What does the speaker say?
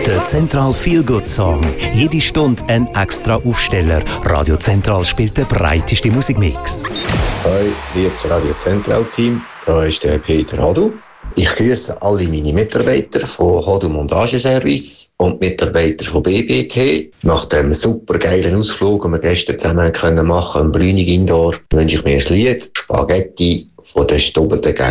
Der Zentral Feel Good Song. Jede Stunde ein extra Aufsteller. Radio Zentral spielt den breitesten Musikmix. Hi, liebes Radio Zentral Team. Da ist der Peter Hadl. Ich grüße alle meine Mitarbeiter von Hadl Montageservice und Mitarbeiter von BBT. Nach dem super geilen Ausflug, den wir gestern zusammen machen können, im Brünig Indoor, wünsche ich mir das Lied Spaghetti von der Stubberten Gang.